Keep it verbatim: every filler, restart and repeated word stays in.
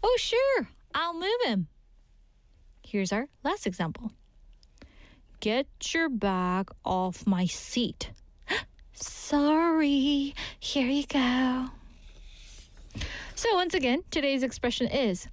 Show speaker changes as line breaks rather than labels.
Oh, sure, I'll move him. Here's our last example. Get your bag off my seat. Sorry, here you go. So once again, today's expression is